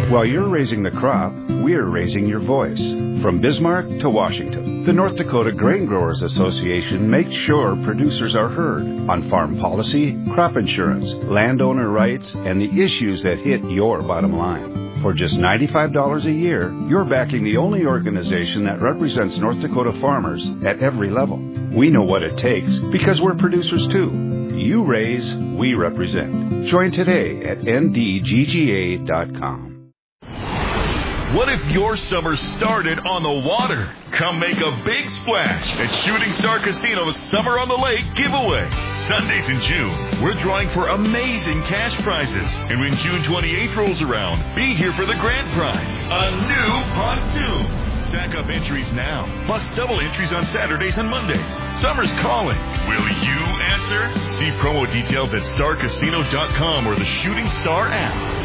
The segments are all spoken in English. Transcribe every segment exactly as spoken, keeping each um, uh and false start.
While you're raising the crop, we're raising your voice. From Bismarck to Washington, the North Dakota Grain Growers Association makes sure producers are heard on farm policy, crop insurance, landowner rights, and the issues that hit your bottom line. For just ninety-five dollars a year, you're backing the only organization that represents North Dakota farmers at every level. We know what it takes because we're producers too. You raise, we represent. Join today at N D G G A dot com. What if your summer started on the water? Come make a big splash at Shooting Star Casino's Summer on the Lake giveaway. Sundays in June, we're drawing for amazing cash prizes. And when June twenty-eighth rolls around, be here for the grand prize, a new pontoon. Stack up entries now, plus double entries on Saturdays and Mondays. Summer's calling. Will you answer? See promo details at star casino dot com or the Shooting Star app.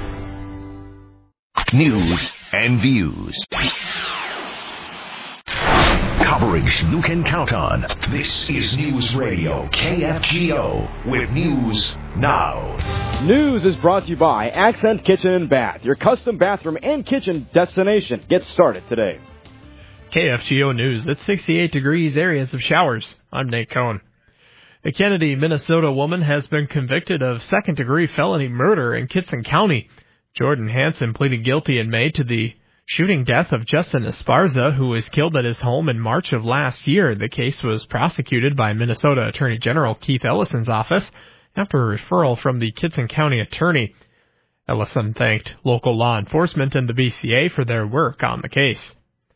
News and views. Coverage you can count on. This is News Radio K F G O with News Now. News is brought to you by Accent Kitchen and Bath, your custom bathroom and kitchen destination. Get started today. K F G O News. It's sixty-eight degrees, areas of showers. I'm Nate Cohn. A Kennedy, Minnesota woman has been convicted of second-degree felony murder in Kitson County. Jordan Hansen pleaded guilty in May to the shooting death of Justin Esparza, who was killed at his home in March of last year. The case was prosecuted by Minnesota Attorney General Keith Ellison's office after a referral from the Kitson County attorney. Ellison thanked local law enforcement and the B C A for their work on the case.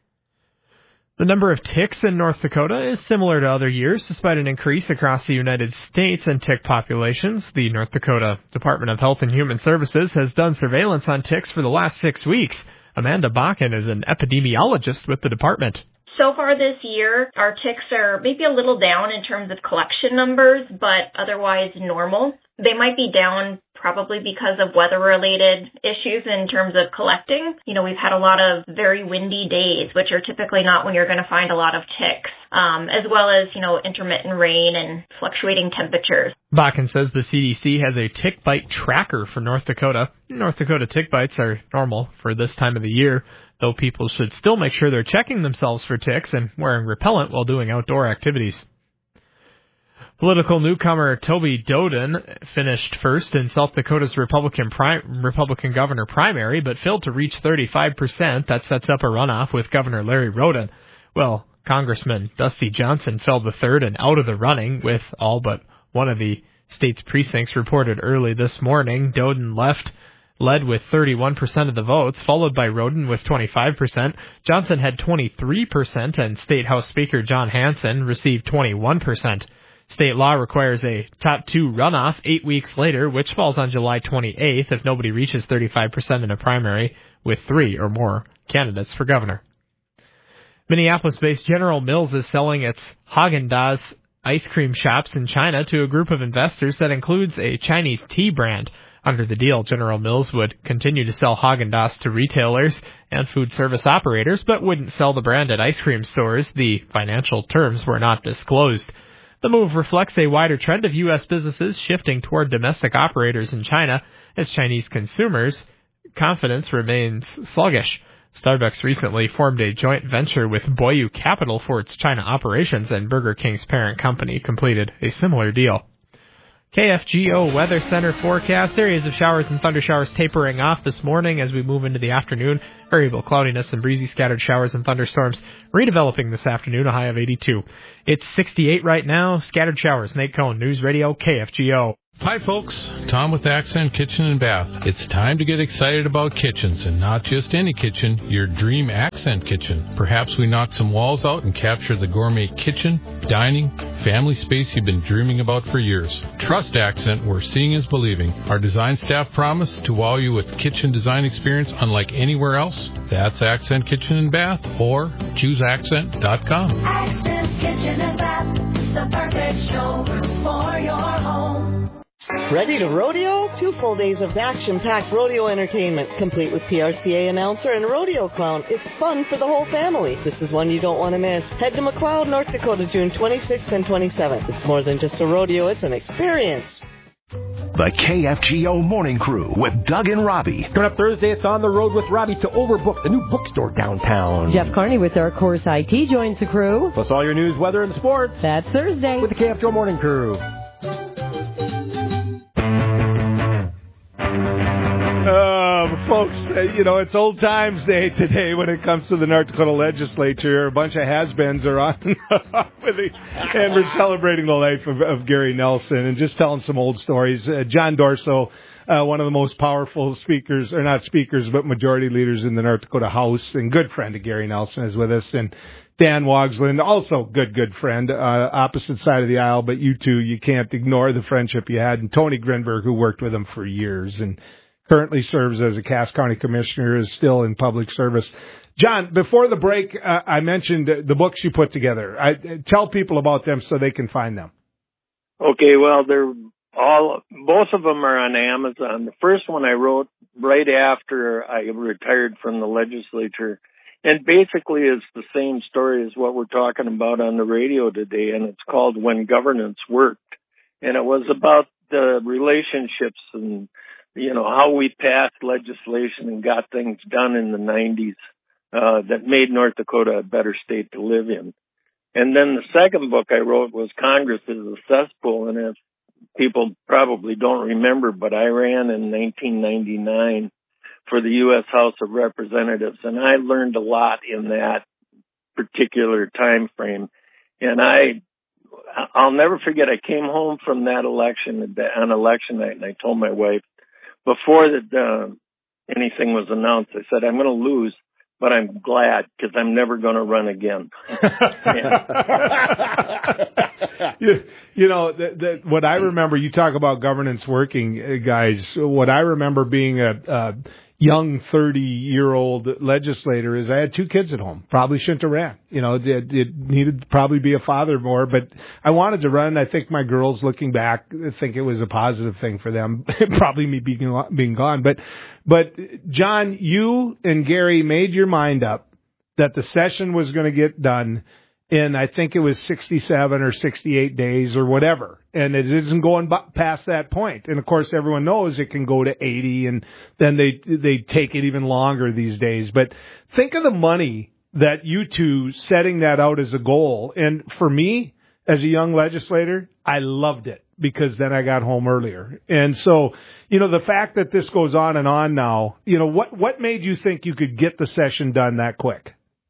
The number of ticks in North Dakota is similar to other years, despite an increase across the United States in tick populations. The North Dakota Department of Health and Human Services has done surveillance on ticks for the last six weeks. Amanda Bakken is an epidemiologist with the department. So far this year, our ticks are maybe a little down in terms of collection numbers, but otherwise normal. They might be down probably because of weather-related issues in terms of collecting. You know, we've had a lot of very windy days, which are typically not when you're going to find a lot of ticks, um, as well as, you know, intermittent rain and fluctuating temperatures. Bakken says the C D C has a tick bite tracker for North Dakota. North Dakota tick bites are normal for this time of the year, though people should still make sure they're checking themselves for ticks and wearing repellent while doing outdoor activities. Political newcomer Toby Doden finished first in South Dakota's Republican pri- Republican governor primary, but failed to reach thirty-five percent. That sets up a runoff with Governor Larry Roden. Well, Congressman Dusty Johnson fell to third and out of the running, with all but one of the state's precincts reported early this morning. Doden left led with thirty-one percent of the votes, followed by Roden with twenty-five percent. Johnson had twenty-three percent, and State House Speaker John Hanson received twenty-one percent. State law requires a top two runoff eight weeks later, which falls on July twenty-eighth if nobody reaches thirty-five percent in a primary with three or more candidates for governor. Minneapolis-based General Mills is selling its Häagen-Dazs ice cream shops in China to a group of investors that includes a Chinese tea brand. Under the deal, General Mills would continue to sell Häagen-Dazs to retailers and food service operators, but wouldn't sell the brand at ice cream stores. The financial terms were not disclosed. The move reflects a wider trend of U S businesses shifting toward domestic operators in China as Chinese consumers' confidence remains sluggish. Starbucks recently formed a joint venture with Boyu Capital for its China operations, and Burger King's parent company completed a similar deal. K F G O Weather Center forecast. Areas of showers and thundershowers tapering off this morning as we move into the afternoon. Variable cloudiness and breezy scattered showers and thunderstorms redeveloping this afternoon, a high of eighty-two. It's sixty-eight right now. Scattered showers. Nate Cohn, News Radio K F G O. Hi folks, Tom with Accent Kitchen and Bath. It's time to get excited about kitchens, and not just any kitchen, your dream Accent kitchen. Perhaps we knock some walls out and capture the gourmet kitchen, dining, family space you've been dreaming about for years. Trust Accent, where seeing is believing. Our design staff promise to wow you with kitchen design experience unlike anywhere else. That's Accent Kitchen and Bath, or choose accent dot com. Accent Kitchen and Bath, the perfect showroom for your home. Ready to rodeo? Two full days of action-packed rodeo entertainment, complete with P R C A announcer and rodeo clown. It's fun for the whole family. This is one you don't want to miss. Head to McLeod, North Dakota, June twenty-sixth and twenty-seventh. It's more than just a rodeo, it's an experience. The K F G O Morning Crew with Doug and Robbie. Coming up Thursday, it's On the Road with Robbie to Overbook, the new bookstore downtown. Jeff Carney with Dark Horse I T joins the crew. Plus all your news, weather, and sports. That's Thursday. With the K F G O Morning Crew. Uh, folks, uh, you know, it's old times day today when it comes to the North Dakota legislature. A bunch of has-beens are on with the, and we're celebrating the life of, of Gary Nelson and just telling some old stories. Uh, John Dorso, uh, one of the most powerful speakers, or not speakers, but majority leaders in the North Dakota House, and good friend of Gary Nelson is with us. And Dan Wogsland, also good, good friend, uh, opposite side of the aisle, but you two, you can't ignore the friendship you had. And Tony Grinberg, who worked with him for years and currently serves as a Cass County Commissioner, is still in public service. John, before the break, uh, I mentioned the books you put together. I, tell people about them so they can find them. Okay, well, they're all, both of them are on Amazon. The first one I wrote right after I retired from the legislature, and basically is the same story as what we're talking about on the radio today, and it's called When Governance Worked. And it was about the relationships and you know, how we passed legislation and got things done in the nineties uh, that made North Dakota a better state to live in. And then the second book I wrote was Congress is a Cesspool, and as people probably don't remember, but I ran in nineteen ninety-nine for the U S House of Representatives, and I learned a lot in that particular time frame. And I, I'll never forget, I came home from that election on election night, and I told my wife, before that uh, anything was announced, I said, I'm going to lose, but I'm glad because I'm never going to run again. you, you know, the, the, what I remember, you talk about governance working, guys, what I remember being a, a young thirty-year-old legislator is I had two kids at home. Probably shouldn't have ran. You know, it, it needed to probably be a father more, but I wanted to run. I think my girls, looking back, think it was a positive thing for them. Probably me being being gone. But, but John, you and Gary made your mind up that the session was going to get done in, I think it was sixty-seven or sixty-eight days or whatever. And it isn't going past that point. And of course, everyone knows it can go to eighty, and then they, they take it even longer these days. But think of the money that you two setting that out as a goal. And for me, as a young legislator, I loved it because then I got home earlier. And so, you know, the fact that this goes on and on now, you know, what, what made you think you could get the session done that quick?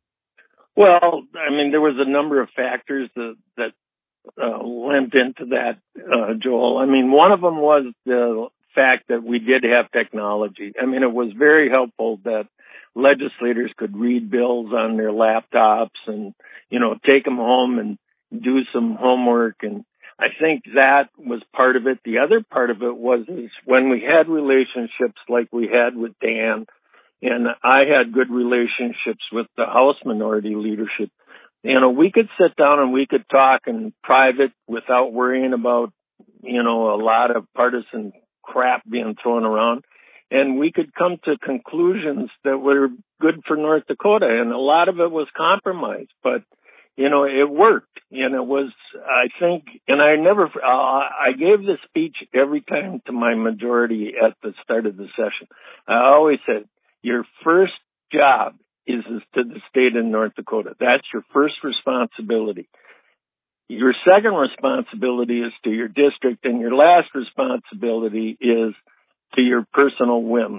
Well, I mean, there was a number of factors that, that uh, lent into that, uh, Joel. I mean, one of them was the fact that we did have technology. I mean, it was very helpful that legislators could read bills on their laptops and, you know, take them home and do some homework. And I think that was part of it. The other part of it was is when we had relationships like we had with Dan, and I had good relationships with the House minority leadership. You know, we could sit down and we could talk in private without worrying about, you know, a lot of partisan crap being thrown around. And we could come to conclusions that were good for North Dakota. And a lot of it was compromise. But, you know, it worked. And it was, I think, and I never, uh, I gave this speech every time to my majority at the start of the session. I always said, your first job is, is to the state of North Dakota. That's your first responsibility. Your second responsibility is to your district, and your last responsibility is to your personal whims.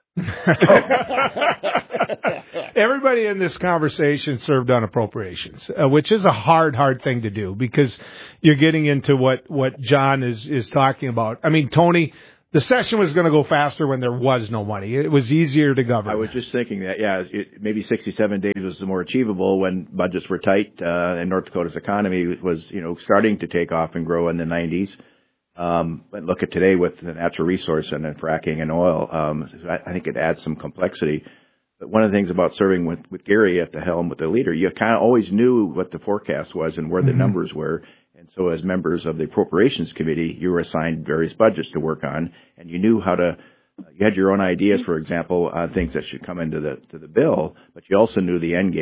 Everybody in this conversation served on appropriations, uh, which is a hard, hard thing to do because you're getting into what, what John is, is talking about. I mean, Tony, the session was going to go faster when there was no money. It was easier to govern. I was just thinking that, yeah, it, maybe sixty-seven days was more achievable when budgets were tight uh, and North Dakota's economy was, you know, starting to take off and grow in the nineties. Um, but look at today with the natural resource and then fracking and oil. Um, I, I think it adds some complexity. But one of the things about serving with, with Gary at the helm with the leader, you kind of always knew what the forecast was and where the mm-hmm. numbers were. And so as members of the Appropriations Committee, you were assigned various budgets to work on, and you knew how to, you had your own ideas, for example, on things that should come into the, to the bill, but you also knew the end game.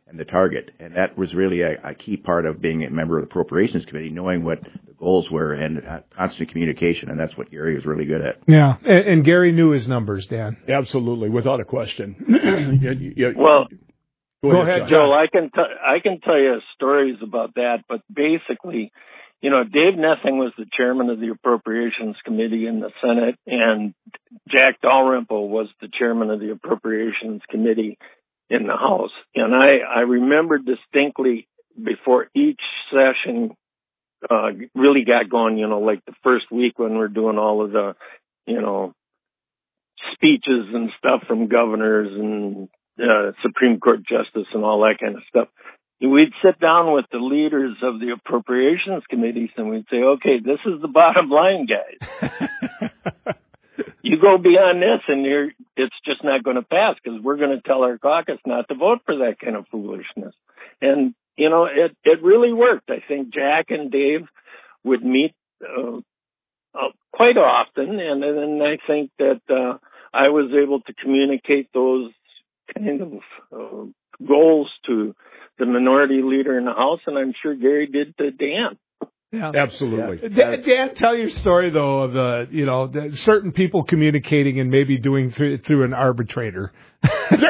and the target. And that was really a, a key part of being a member of the Appropriations Committee, knowing what the goals were and uh, constant communication, and that's what Gary was really good at. Yeah, and, and Gary knew his numbers, Dan. Absolutely, without a question. you, you, well, go, go ahead, ahead, Joel. I can t- I can tell you stories about that, but basically, you know, Dave Nessing was the chairman of the Appropriations Committee in the Senate, and Jack Dalrymple was the chairman of the Appropriations Committee in the House. And I, I remember distinctly before each session uh, really got going, you know, like the first week when we're doing all of the, you know, speeches and stuff from governors and uh, Supreme Court justice and all that kind of stuff. We'd sit down with the leaders of the Appropriations Committees and we'd say, okay, this is the bottom line, guys. You go beyond this and you're, it's just not going to pass because we're going to tell our caucus not to vote for that kind of foolishness. And, you know, it, it really worked. I think Jack and Dave would meet uh, uh, quite often. And then I think that uh, I was able to communicate those kind of uh, goals to the minority leader in the House, and I'm sure Gary did to Dan. Yeah, absolutely. Yeah. Dan, Dan, tell your story though of the, you know, the certain people communicating and maybe doing through, through an arbitrator. well,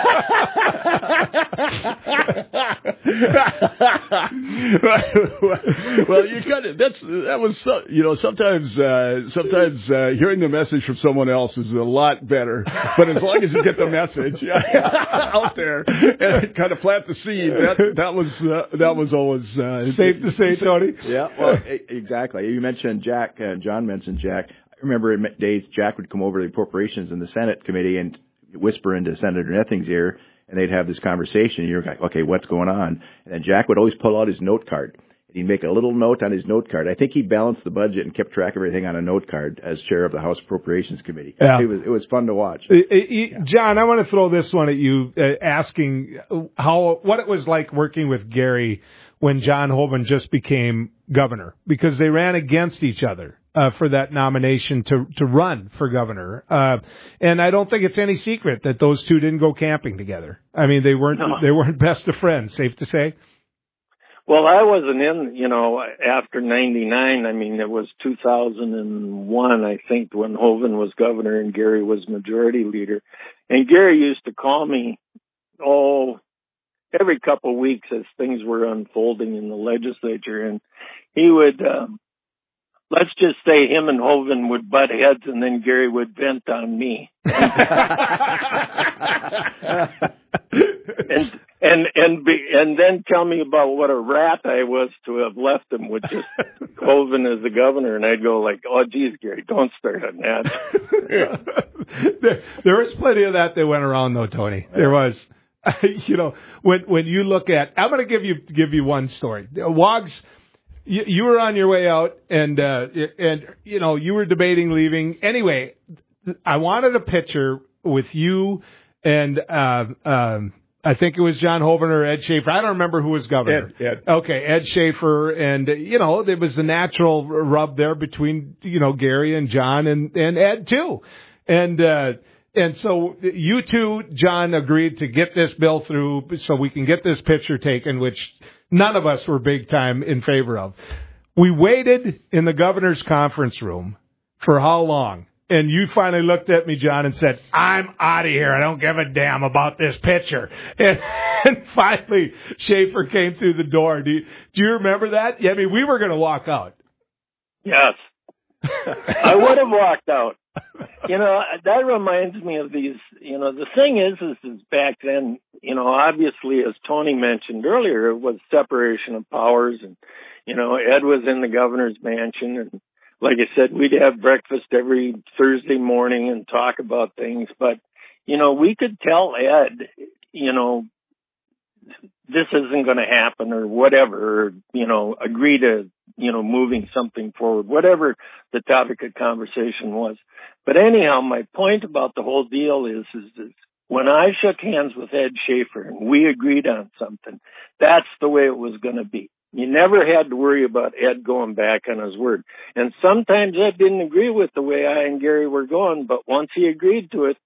you kind of that's that was so, you know sometimes uh, sometimes uh, hearing the message from someone else is a lot better. But as long as you get the message out there and kind of plant the seed, that that was uh, that was always uh, safe to say, Tony. Yeah, well, exactly. You mentioned Jack. Uh, John mentioned Jack. I remember in days Jack would come over to the Appropriations in the Senate Committee and whisper into Senator Nething's ear, and they'd have this conversation. You're like, okay, what's going on? And then Jack would always pull out his note card. And he'd make a little note on his note card. I think he balanced the budget and kept track of everything on a note card as chair of the House Appropriations Committee. Yeah. It was it was fun to watch. John, I want to throw this one at you, uh, asking how what it was like working with Gary when John Hoeven just became governor, because they ran against each other. Uh, for that nomination to to run for governor, uh, and I don't think it's any secret that those two didn't go camping together. I mean, they weren't no. they weren't best of friends. Safe to say. Well, I wasn't in, you know, after ninety-nine. I mean, it was two thousand one, I think, when Hoeven was governor and Gary was majority leader. And Gary used to call me, oh, every couple of weeks as things were unfolding in the legislature, and he would. Um, Let's just say him and Hoeven would butt heads, and then Gary would vent on me, and and and be, and then tell me about what a rat I was to have left him with just Hoeven as the governor, and I'd go like, "Oh, geez, Gary, don't start on that." there, there was plenty of that that went around, though, Tony. There was. You know, when when you look at, I'm going to give you give you one story. Wogs. You, you were on your way out, and uh, and you know you were debating leaving. Anyway, I wanted a picture with you and uh, um, I think it was John Hoeven or Ed Schaefer. I don't remember who was governor. Ed, Ed. Okay, Ed Schaefer, and you know there was a natural rub there between you know Gary and John and and Ed too, and. Uh, And so you two, John, agreed to get this bill through so we can get this picture taken, which none of us were big time in favor of. We waited in the governor's conference room for how long? And you finally looked at me, John, and said, I'm out of here. I don't give a damn about this picture. And, and finally, Schaefer came through the door. Do you, do you remember that? Yeah, I mean, we were going to walk out. Yes. I would have walked out. You know, that reminds me of these, you know, the thing is, is, is back then, you know, obviously, as Tony mentioned earlier, it was separation of powers. And, you know, Ed was in the governor's mansion. And like I said, we'd have breakfast every Thursday morning and talk about things. But, you know, we could tell Ed, you know, this isn't going to happen or whatever, or, you know, agree to, you know, moving something forward, whatever the topic of conversation was. But anyhow, my point about the whole deal is, is, is when I shook hands with Ed Schaefer and we agreed on something, that's the way it was going to be. You never had to worry about Ed going back on his word. And sometimes Ed didn't agree with the way I and Gary were going, but once he agreed to it,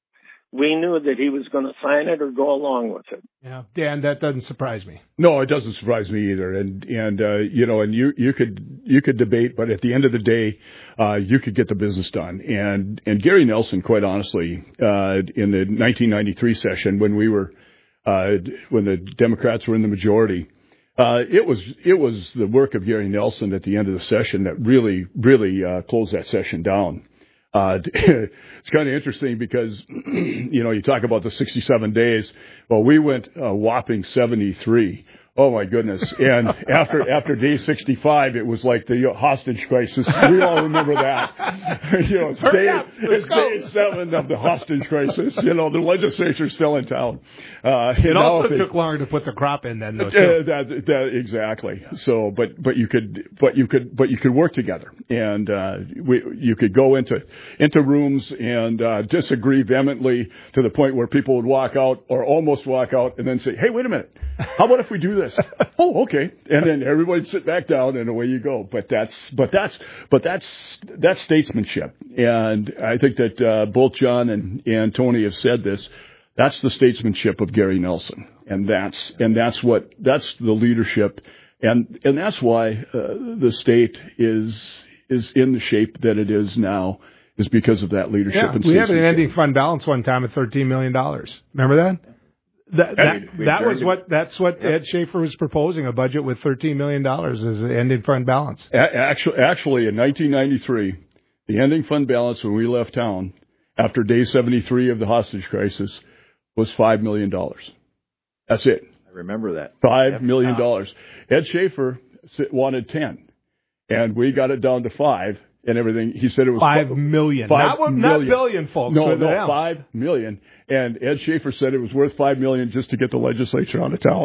we knew that he was going to sign it or go along with it. Yeah, Dan, that doesn't surprise me. No, it doesn't surprise me either. And and uh, you know, and you you could you could debate, but at the end of the day, uh, you could get the business done. And and Gary Nelson, quite honestly, uh, in the nineteen ninety-three session when we were uh, when the Democrats were in the majority. Uh, it was it was the work of Gary Nelson at the end of the session that really really uh, closed that session down. Uh, it's kind of interesting because you know you talk about the sixty-seven days. Well, we went a whopping seventy-three. Oh my goodness! And after after day sixty-five, it was like the hostage crisis. We all remember that. you know, it's day, it's day seven of the hostage crisis. You know, the legislature's still in town. Uh, it also took longer to put the crop in then, though. Too. Uh, that, that, exactly. So, but but you could but you could but you could work together, and uh, we you could go into into rooms and uh, disagree vehemently to the point where people would walk out or almost walk out, and then say, "Hey, wait a minute. How about if we do this?" Oh, okay. And then everybody sit back down and away you go. But that's, but that's, but that's, that's statesmanship. And I think that, uh, both John and, and Tony have said this. That's the statesmanship of Gary Nelson. And that's, and that's what, that's the leadership. And, and that's why, uh, the state is, is in the shape that it is now is because of that leadership. Yeah, and we had an ending fund balance one time at thirteen million dollars. Remember that? That, that, that was what, that's what Ed Schaefer was proposing, a budget with thirteen million dollars as the ending fund balance. Actually, actually, in nineteen ninety-three, the ending fund balance when we left town after day seventy-three of the hostage crisis was five million dollars. That's it. I remember that. five million dollars. Ed Schaefer wanted ten, and we got it down to five. And everything, he said it was five million. Five not, million. not billion, folks. No, no, five million. And Ed Schaefer said it was worth five million just to get the legislature out of town.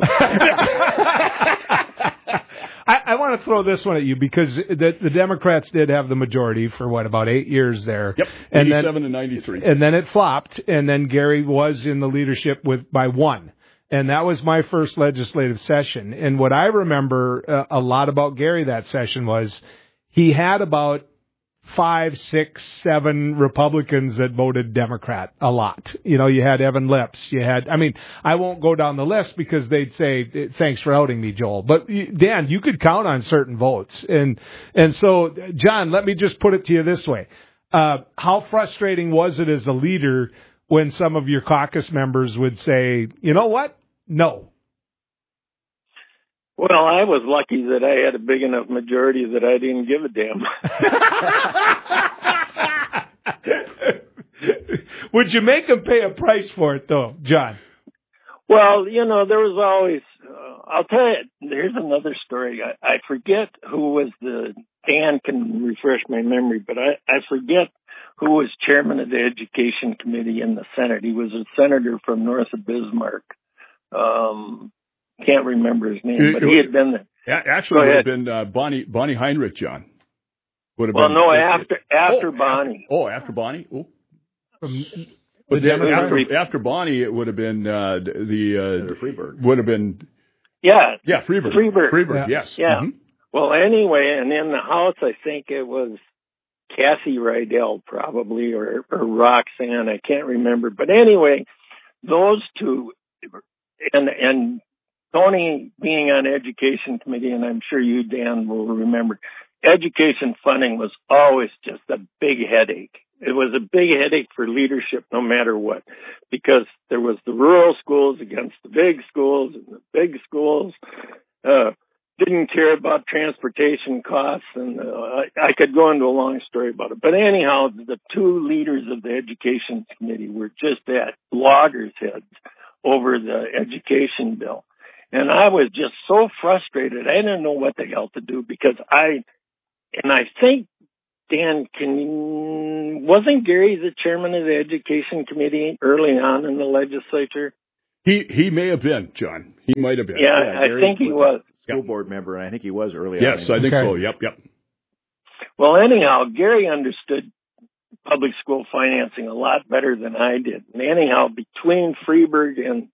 I, I want to throw this one at you because the, the Democrats did have the majority for what, about eight years there. Yep, and eighty-seven then, to ninety-three. And then it flopped, and then Gary was in the leadership with by one. And that was my first legislative session. And what I remember uh, a lot about Gary that session was he had about five, six, seven Republicans that voted Democrat a lot. You know, you had Evan Lips. You had, I mean, I won't go down the list because they'd say, thanks for outing me, Joel. But Dan, you could count on certain votes. And, and so, John, let me just put it to you this way. Uh, how frustrating was it as a leader when some of your caucus members would say, you know what? No. Well, I was lucky that I had a big enough majority that I didn't give a damn. Would you make them pay a price for it, though, John? Well, you know, there was always, uh, I'll tell you, there's another story. I, I forget who was the, Dan can refresh my memory, but I, I forget who was chairman of the Education Committee in the Senate. He was a senator from north of Bismarck. Um, Can't remember his name, but he had been there. Actually, it would have been uh, Bonnie Bonnie Heinrich, John. Would have well, been, no, uh, after after oh, Bonnie. Oh, after Bonnie. Oh. From, but then after, after Bonnie, it would have been uh, the uh, Freeburg. Would have been. Yeah. Yeah, Freeburg. Freeburg. Freeburg. Yeah. Yes. Yeah. Mm-hmm. Well, anyway, and in the House, I think it was Cassie Rydell, probably, or, or Roxanne. I can't remember, but anyway, those two, and and. Tony being on Education Committee, and I'm sure you, Dan, will remember, education funding was always just a big headache. It was a big headache for leadership no matter what, because there was the rural schools against the big schools, and the big schools uh, didn't care about transportation costs, and uh, I, I could go into a long story about it. But anyhow, the two leaders of the Education Committee were just at loggerheads over the education bill. And I was just so frustrated. I didn't know what the hell to do because I, and I think, Dan, can, wasn't Gary the chairman of the Education Committee early on in the legislature? He he may have been, John. He might have been. Yeah, yeah I think he was. was. School yep. board member, and I think he was early yes, on. Yes, I think okay. so. Yep, yep. Well, anyhow, Gary understood public school financing a lot better than I did. And anyhow, between Freeburg and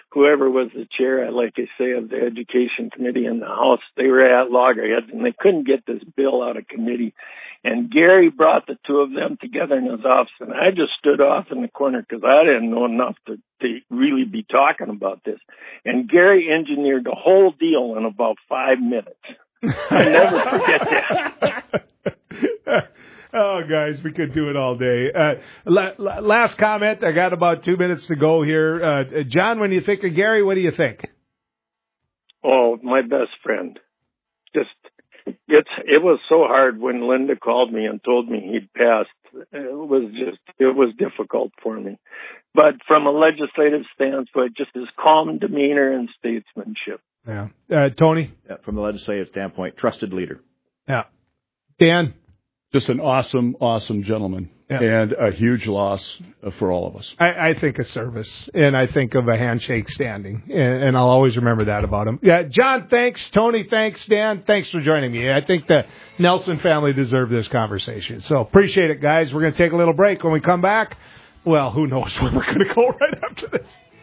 whoever was the chair, like I say, of the Education Committee in the House, they were at loggerheads, and they couldn't get this bill out of committee. And Gary brought the two of them together in his office, and I just stood off in the corner because I didn't know enough to, to really be talking about this. And Gary engineered the whole deal in about five minutes. I'll never forget that. Oh, guys, we could do it all day. Uh, la- la- last comment. I got about two minutes to go here. Uh, John, when you think of Gary, what do you think? Oh, my best friend. Just, it's, it was so hard when Linda called me and told me he'd passed. It was just, it was difficult for me. But from a legislative standpoint, just his calm demeanor and statesmanship. Yeah. Uh, Tony? Yeah, from the legislative standpoint, trusted leader. Yeah. Dan? Just an awesome, awesome gentleman, yeah. And a huge loss for all of us. I, I think of service, and I think of a handshake standing, and, and I'll always remember that about him. Yeah, John, thanks. Tony, thanks. Dan, thanks for joining me. I think the Nelson family deserved this conversation. So appreciate it, guys. We're going to take a little break. When we come back, well, who knows where we're going to go right after this.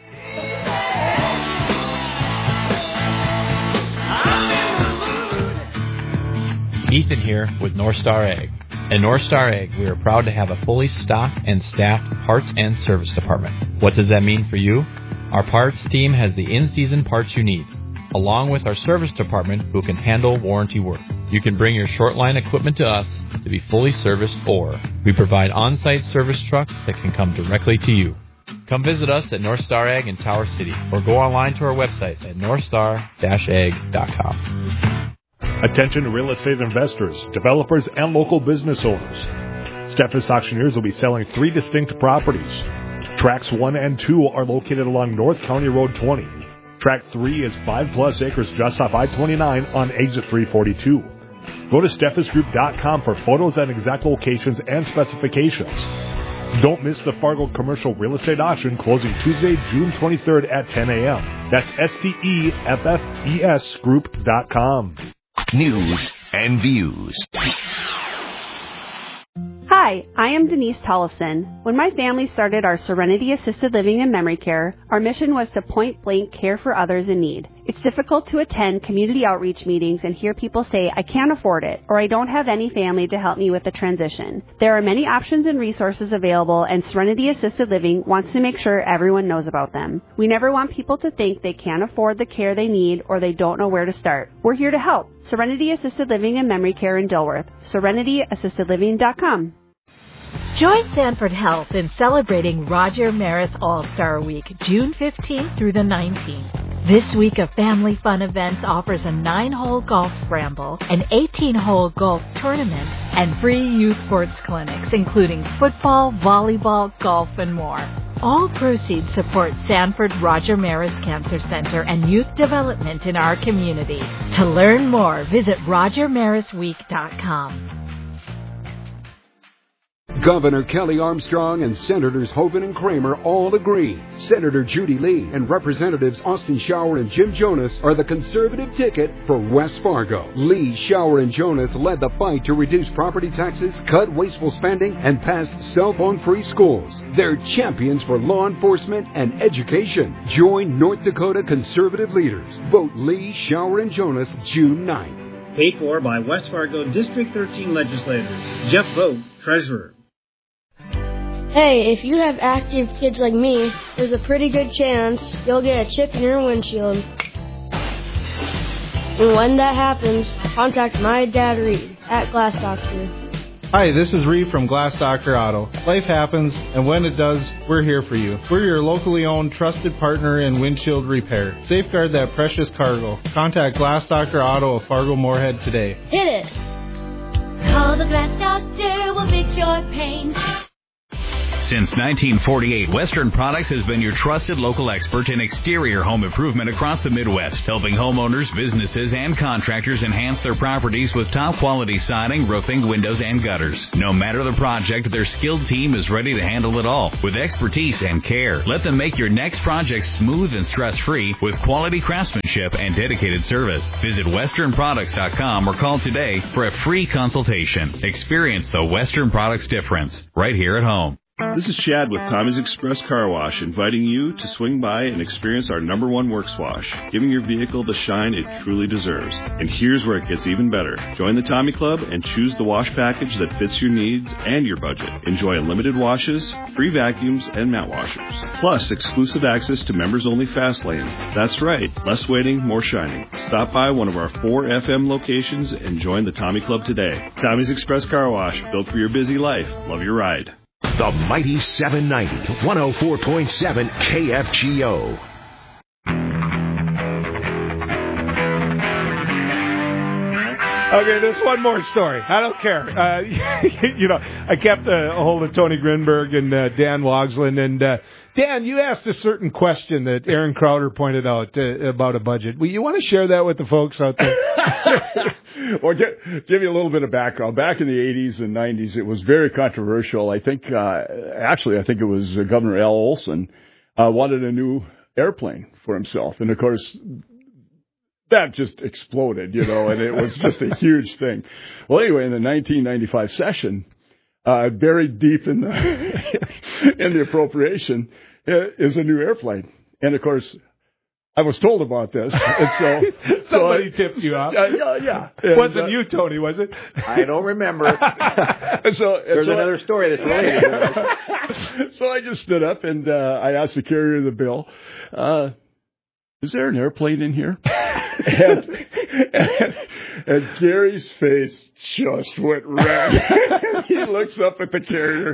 Ethan here with North Star Ag. At North Star Ag, we are proud to have a fully stocked and staffed parts and service department. What does that mean for you? Our parts team has the in-season parts you need, along with our service department who can handle warranty work. You can bring your short line equipment to us to be fully serviced, or we provide on-site service trucks that can come directly to you. Come visit us at North Star Ag in Tower City, or go online to our website at north star dash ag dot com. Attention real estate investors, developers, and local business owners. Steffes Auctioneers will be selling three distinct properties. Tracks one and two are located along North County Road twenty. Track three is five plus acres just off I twenty-nine on exit three forty-two. Go to steffes group dot com for photos and exact locations and specifications. Don't miss the Fargo Commercial Real Estate Auction closing Tuesday, June twenty-third at ten a.m. That's S T E F F E S group dot com. News and views. Hi, I am Denise Tollefson. When my family started our Serenity Assisted Living and Memory Care, our mission was to point blank care for others in need. It's difficult to attend community outreach meetings and hear people say, I can't afford it, or I don't have any family to help me with the transition. There are many options and resources available, and Serenity Assisted Living wants to make sure everyone knows about them. We never want people to think they can't afford the care they need or they don't know where to start. We're here to help. Serenity Assisted Living and Memory Care in Dilworth. serenity assisted living dot com. Join Sanford Health in celebrating Roger Maris All-Star Week, June fifteenth through the nineteenth. This week of family fun events offers a nine-hole golf scramble, an eighteen-hole golf tournament, and free youth sports clinics, including football, volleyball, golf, and more. All proceeds support Sanford Roger Maris Cancer Center and youth development in our community. To learn more, visit roger maris week dot com. Governor Kelly Armstrong and Senators Hoeven and Kramer all agree. Senator Judy Lee and Representatives Austin Shower and Jim Jonas are the conservative ticket for West Fargo. Lee, Shower, and Jonas led the fight to reduce property taxes, cut wasteful spending, and passed cell phone-free schools. They're champions for law enforcement and education. Join North Dakota conservative leaders. Vote Lee, Shower, and Jonas June ninth. Paid for by West Fargo District thirteen legislators. Jeff Vogt, Treasurer. Hey, if you have active kids like me, there's a pretty good chance you'll get a chip in your windshield. And when that happens, contact my dad Reed at Glass Doctor. Hi, this is Reed from Glass Doctor Auto. Life happens, and when it does, we're here for you. We're your locally owned, trusted partner in windshield repair. Safeguard that precious cargo. Contact Glass Doctor Auto of Fargo Moorhead today. Hit it! Call the Glass Doctor, we'll fix your pain. Since nineteen forty-eight, Western Products has been your trusted local expert in exterior home improvement across the Midwest, helping homeowners, businesses, and contractors enhance their properties with top-quality siding, roofing, windows, and gutters. No matter the project, their skilled team is ready to handle it all with expertise and care. Let them make your next project smooth and stress-free with quality craftsmanship and dedicated service. Visit western products dot com or call today for a free consultation. Experience the Western Products difference right here at home. This is Chad with Tommy's Express Car Wash, inviting you to swing by and experience our number one works wash, giving your vehicle the shine it truly deserves. And here's where it gets even better. Join the Tommy Club and choose the wash package that fits your needs and your budget. Enjoy unlimited washes, free vacuums, and mat washers. Plus, exclusive access to members-only fast lanes. That's right, less waiting, more shining. Stop by one of our four F M locations and join the Tommy Club today. Tommy's Express Car Wash, built for your busy life. Love your ride. The Mighty seven ninety, one oh four point seven K F G O. Okay, there's one more story. I don't care. Uh, you know, I kept a hold of Tony Grinberg and uh, Dan Wogslin. And, uh, Dan, you asked a certain question that Aaron Crowder pointed out uh, about a budget. Well, you want to share that with the folks out there? Or give, give you a little bit of background. Back in the eighties and nineties, it was very controversial. I think, uh, actually, I think it was uh, Governor Al Olson uh, wanted a new airplane for himself. And, of course, that just exploded, you know, and it was just a huge thing. Well, anyway, in the nineteen ninety-five session, uh, buried deep in the in the appropriation is a new airplane. And, of course, I was told about this. And so, Somebody so I, tipped you off. Uh, yeah, yeah. It wasn't and, uh, you, Tony, was it? I don't remember. and so, and There's so another story that's related to this. So I just stood up and uh, I asked the carrier of the bill, uh, is there an airplane in here? and, and, and Gary's face just went red. He looks up at the carrier.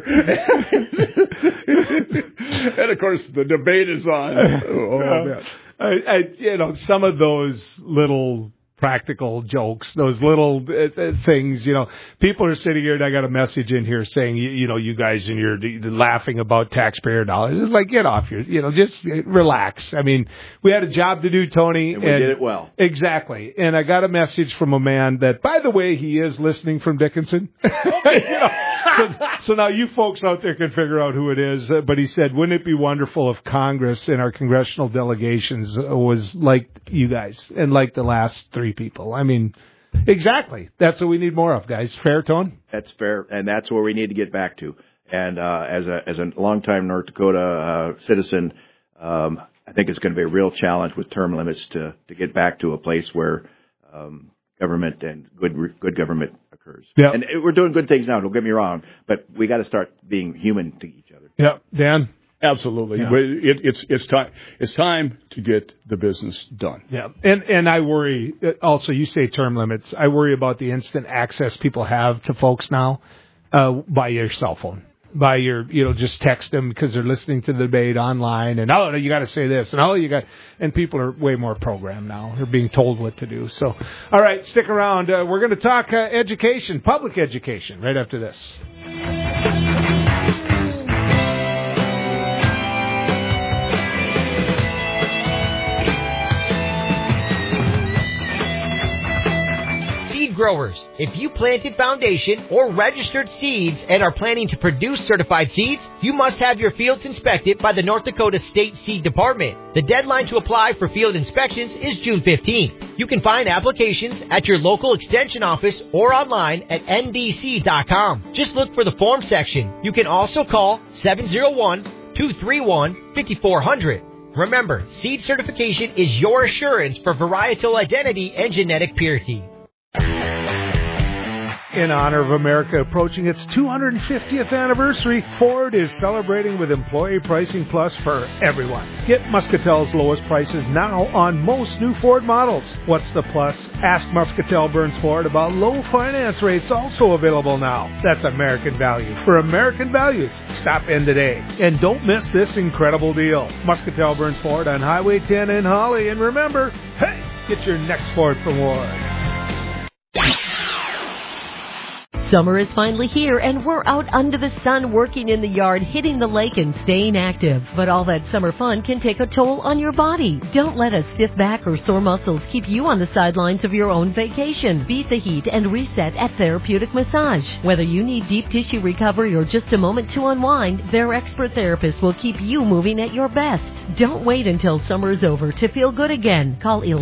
And, of course, the debate is on. Oh, uh, man. I, I, you know, some of those little practical jokes, those little uh, things, you know, people are sitting here and I got a message in here saying, you, you know, you guys and you're laughing about taxpayer dollars. It's like, get off your, you know, just relax. I mean, we had a job to do, Tony. And we and, did it well. Exactly. And I got a message from a man that, by the way, he is listening from Dickinson. You know, so, so now you folks out there can figure out who it is. Uh, but he said, wouldn't it be wonderful if Congress and our congressional delegations uh, was like you guys and like the last three people? I mean, exactly. That's what we need more of, guys. Fair, Tone? That's fair, and that's where we need to get back to. And uh, as a as a longtime North Dakota uh, citizen, um, I think it's going to be a real challenge with term limits to, to get back to a place where um, government and good good government occurs. Yep. And we're doing good things now. Don't get me wrong, but we got to start being human to each other. Yeah, Dan. Absolutely. Yeah. It, it's it's time it's time to get the business done. Yeah, and and I worry also. You say term limits. I worry about the instant access people have to folks now uh, by your cell phone, by your you know just text them because they're listening to the debate online, and oh you got to say this, and oh you got, and people are way more programmed now. They're being told what to do. So, all right, stick around. Uh, we're going to talk uh, education, public education, right after this. Growers, if you planted foundation or registered seeds and are planning to produce certified seeds, you must have your fields inspected by the North Dakota State Seed Department. The deadline to apply for field inspections is June fifteenth. You can find applications at your local extension office or online at N D C dot com. Just look for the form section. You can also call seven oh one, two three one, five four zero zero. Remember, seed certification is your assurance for varietal identity and genetic purity. In honor of America approaching its two hundred fiftieth anniversary, Ford is celebrating with Employee Pricing Plus for everyone. Get Muscatel's lowest prices now on most new Ford models. What's the plus? Ask Muscatel Burns Ford about low finance rates also available now. That's American value. For American values, stop in today. And don't miss this incredible deal. Muscatel Burns Ford on Highway ten in Holly. And remember, hey, get your next Ford from Ward. Summer is finally here, and we're out under the sun working in the yard, hitting the lake, and staying active. But all that summer fun can take a toll on your body. Don't let a stiff back or sore muscles keep you on the sidelines of your own vacation. Beat the heat and reset at Therapeutic Massage. Whether you need deep tissue recovery or just a moment to unwind, their expert therapists will keep you moving at your best. Don't wait until summer is over to feel good again. Call